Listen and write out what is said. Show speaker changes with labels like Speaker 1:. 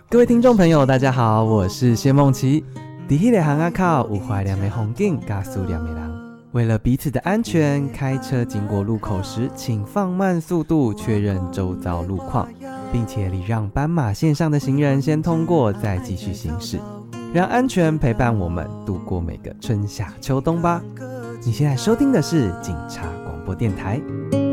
Speaker 1: 各位听众朋友大家好，我是谢梦琪。在那个巷仔口有怀念的风景加思念的人，为了彼此的安全，开车经过路口时请放慢速度，确认周遭路况，并且礼让斑马线上的行人先通过，再继续行驶，让安全陪伴我们度过每个春夏秋冬吧。你现在收听的是警察广播电台。